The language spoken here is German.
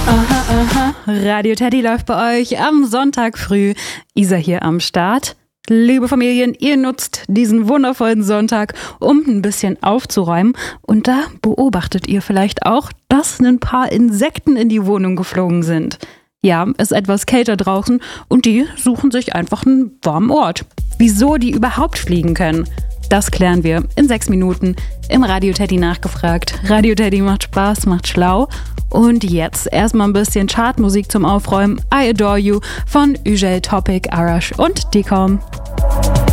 Aha, Radio Teddy läuft bei euch am Sonntag früh. Isa hier am Start. Liebe Familien, ihr nutzt diesen wundervollen Sonntag, um ein bisschen aufzuräumen. Und da beobachtet ihr vielleicht auch, dass ein paar Insekten in die Wohnung geflogen sind. Ja, es ist etwas kälter draußen und die suchen sich einfach einen warmen Ort. Wieso die überhaupt fliegen können? Das klären wir in 6 Minuten im Radio Teddy nachgefragt. Radio Teddy macht Spaß, macht schlau. Und jetzt erstmal ein bisschen Chartmusik zum Aufräumen. I Adore You von Ujel, Topic, Arash und Dekom.